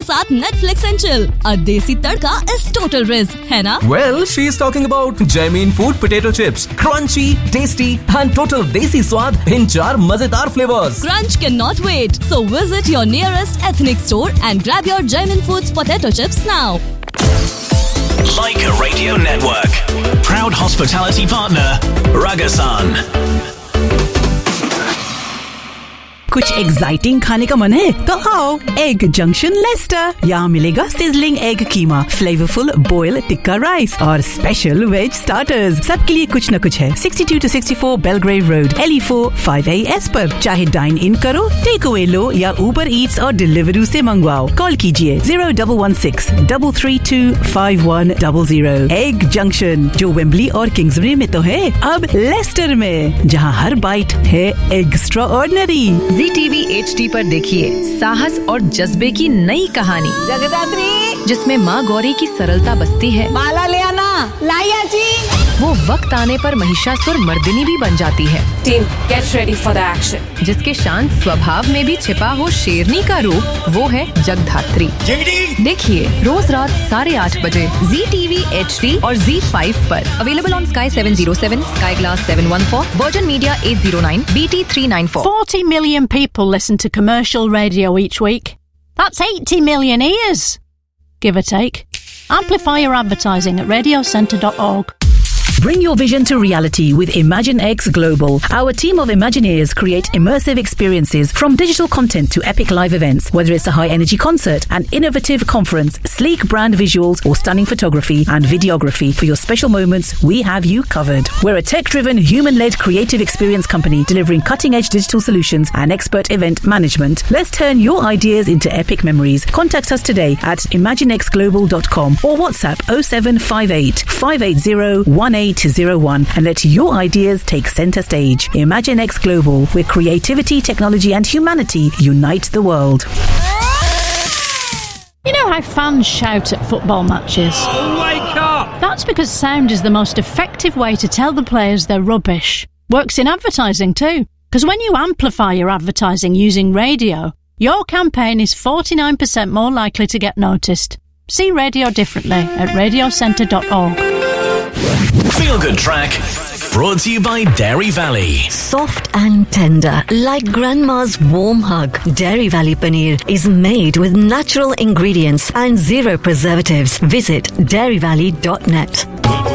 साथ Netflix and chill. A देसी तड़का is total risk, है ना? Well, she is talking about Jamin Food Potato Chips. Crunchy, tasty and total desi स्वाद in 4 मजेदार flavors. Crunch cannot wait. So visit your nearest ethnic store and grab your Jamin Foods Potato Chips now. Leica Radio Network. Proud hospitality partner, Ragasan. कुछ exciting खाने का मन है तो आओ egg junction Lester. यहाँ मिलेगा सिजलिंग एग कीमा, flavourful boil tikka rice और स्पेशल वेज स्टार्टर्स। सबके लिए कुछ न कुछ है। 62 to 64 Belgrave road, LE4 5AS पर। चाहे डाइन इन करो, टेक अवे लो या ऊबर ईट्स और डिलीवरी से मंगवाओ। कॉल कीजिए 0116 332 5100। एग जंक्शन जो वेम्बली और किंग्सबरी में तो है, अब लेस्टर में, जहाँ हर बाइट है एक्स्ट्रा ऑर्डिनरी। ZTV HD पर देखिए साहस और जज्बे की नई कहानी, जगदात्री, जिसमें माँ गौरी की सरलता बसती है। माला ले आना, लाया जी। वो वक्त आने पर महिषासुर मर्दिनी भी बन जाती है। Team get ready for the action. जिसके शांत स्वभाव में भी छिपा हो शेरनी का रूप, वो है जगधात्री। देखिए रोज रात 8:30 बजे ZTV HD और Z5 पर। Available on Sky 707, Sky Glass 714, Virgin Media 809, BT 394। 40 million people listen to commercial radio each week. That's 80 million ears, give or take. Amplify your advertising at radiocentre.org. Bring your vision to reality with ImagineX Global. Our team of Imagineers create immersive experiences from digital content to epic live events. Whether it's a high-energy concert, an innovative conference, sleek brand visuals, or stunning photography and videography, for your special moments, we have you covered. We're a tech-driven, human-led creative experience company delivering cutting-edge digital solutions and expert event management. Let's turn your ideas into epic memories. Contact us today at imaginexglobal.com or WhatsApp 0758 580 1801 and let your ideas take center stage. ImagineX Global, where creativity, technology and humanity unite the world. You know how fans shout at football matches? Wake up! That's because sound is the most effective way to tell the players they're rubbish. Works in advertising too. Because when you amplify your advertising using radio, your campaign is 49% more likely to get noticed. See radio differently at radiocentre.org. Feel Good Track, brought to you by Dairy Valley. Soft and tender, like grandma's warm hug. Dairy Valley Paneer is made with natural ingredients and zero preservatives. Visit dairyvalley.net.